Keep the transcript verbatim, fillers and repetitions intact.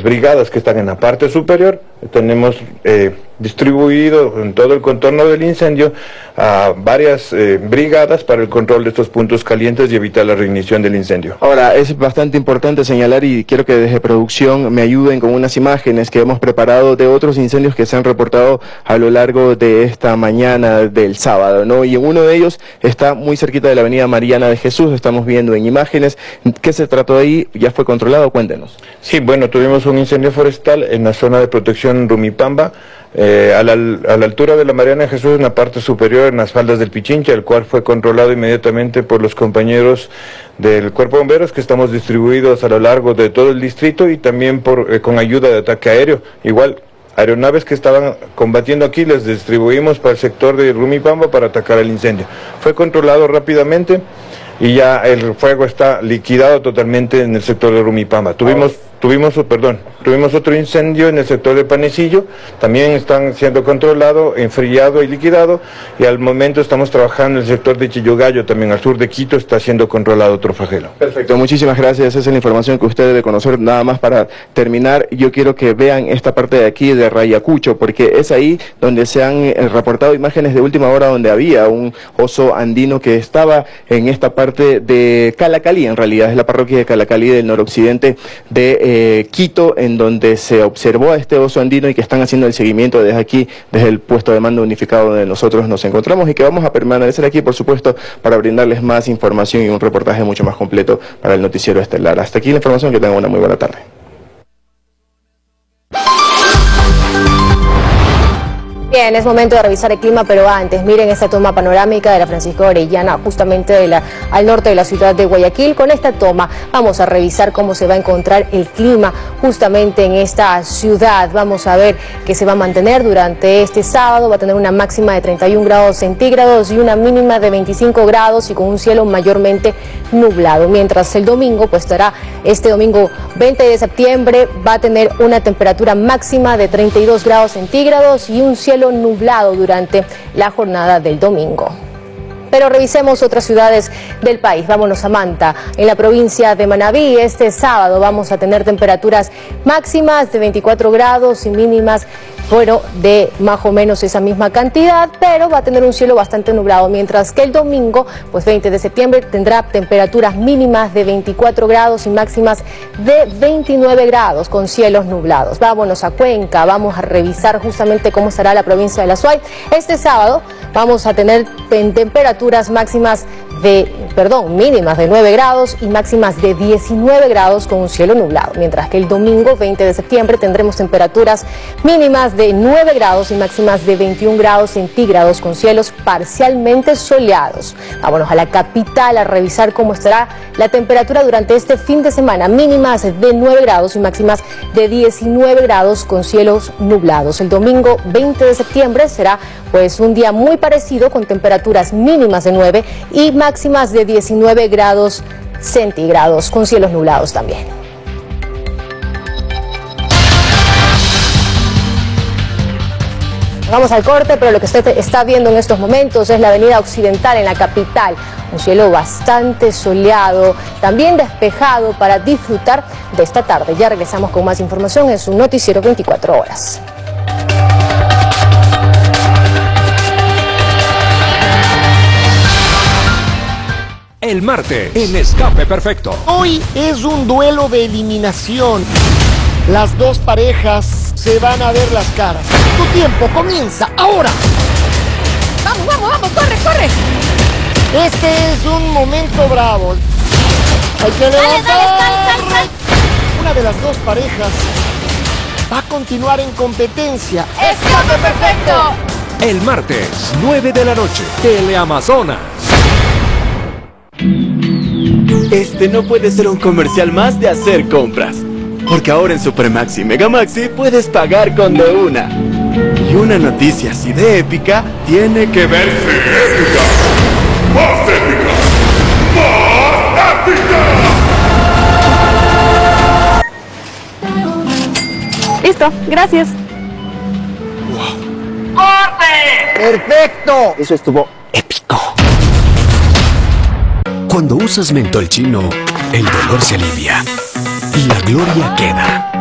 las brigadas que están en la parte superior, tenemos eh, distribuido en todo el contorno del incendio a varias eh, brigadas para el control de estos puntos calientes y evitar la reignición del incendio. Ahora, es bastante importante señalar, y quiero que desde producción me ayuden con unas imágenes que hemos preparado de otros incendios que se han reportado a lo largo de esta mañana del sábado, ¿no? Y en uno de ellos está muy cerquita de la avenida Mariana de Jesús, estamos viendo en imágenes. ¿Qué se trató ahí? ¿Ya fue controlado? Cuéntenos. Sí, bueno, tuvimos un incendio forestal en la zona de protección Rumipamba, eh, a, la, a la altura de la Mariana de Jesús, en la parte superior, en las faldas del Pichincha, el cual fue controlado inmediatamente por los compañeros del Cuerpo de Bomberos, que estamos distribuidos a lo largo de todo el distrito, y también por, eh, con ayuda de ataque aéreo. Igual, aeronaves que estaban combatiendo aquí les distribuimos para el sector de Rumipamba para atacar el incendio. Fue controlado rápidamente y ya el fuego está liquidado totalmente en el sector de Rumipamba. Tuvimos, tuvimos, perdón, tuvimos otro incendio en el sector de Panecillo, también están siendo controlado, enfriado y liquidado, y al momento estamos trabajando en el sector de Chillogallo, también al sur de Quito, está siendo controlado otro flagelo. Perfecto, muchísimas gracias, esa es la información que usted debe conocer. Nada más para terminar, yo quiero que vean esta parte de aquí de Rayacucho, porque es ahí donde se han eh, reportado imágenes de última hora donde había un oso andino que estaba en esta parte de Calacalí, en realidad es la parroquia de Calacalí del noroccidente de eh, Quito, en donde se observó a este oso andino y que están haciendo el seguimiento desde aquí, desde el puesto de mando unificado donde nosotros nos encontramos, y que vamos a permanecer aquí, por supuesto, para brindarles más información y un reportaje mucho más completo para el noticiero estelar. Hasta aquí la información, que tengan una muy buena tarde. Bien, es momento de revisar el clima, pero antes, miren esta toma panorámica de la Francisco Orellana, justamente de la, al norte de la ciudad de Guayaquil. Con esta toma vamos a revisar cómo se va a encontrar el clima justamente en esta ciudad. Vamos a ver que se va a mantener durante este sábado, va a tener una máxima de treinta y un grados centígrados y una mínima de veinticinco grados, y con un cielo mayormente nublado. Mientras el domingo, pues estará este domingo veinte de septiembre, va a tener una temperatura máxima de treinta y dos grados centígrados y un cielo nublado durante la jornada del domingo. Pero revisemos otras ciudades del país. Vámonos a Manta, en la provincia de Manabí. Este sábado vamos a tener temperaturas máximas de veinticuatro grados y mínimas, bueno, de más o menos esa misma cantidad, pero va a tener un cielo bastante nublado, mientras que el domingo, pues veinte de septiembre, tendrá temperaturas mínimas de veinticuatro grados y máximas de veintinueve grados, con cielos nublados. Vámonos a Cuenca, vamos a revisar justamente cómo estará la provincia de La Suay. Este sábado vamos a tener temperaturas máximas de, perdón, mínimas de nueve grados y máximas de diecinueve grados, con un cielo nublado, mientras que el domingo veinte de septiembre tendremos temperaturas mínimas de nueve grados y máximas de veintiún grados centígrados, con cielos parcialmente soleados. Vámonos a la capital a revisar cómo estará la temperatura durante este fin de semana. Mínimas de nueve grados y máximas de diecinueve grados, con cielos nublados. El domingo veinte de septiembre será pues un día muy parecido, con temperaturas mínimas de nueve y máximas de diecinueve grados centígrados, con cielos nublados también. Vamos al corte, pero lo que usted está viendo en estos momentos es la avenida Occidental en la capital. Un cielo bastante soleado, también despejado, para disfrutar de esta tarde. Ya regresamos con más información en su noticiero veinticuatro horas. El martes, en Escape Perfecto. Hoy es un duelo de eliminación. Las dos parejas se van a ver las caras. Tu tiempo comienza ahora. Vamos, vamos, vamos, corre, corre. Este es un momento bravo. Hay que Dale, levantar. dale, sal, sal, sal. Una de las dos parejas va a continuar en competencia. ¡Escape Perfecto! El martes, nueve de la noche, Teleamazonas. Este no puede ser un comercial más de hacer compras, porque ahora en Supermaxi y Megamaxi puedes pagar con de una. Y una noticia así de épica tiene que verse épica. ¡Más épica! ¡Más épica! Listo, gracias. ¡Wow! ¡Corte! ¡Perfecto! Eso estuvo épico. Cuando usas mentol chino, el dolor se alivia y la gloria queda.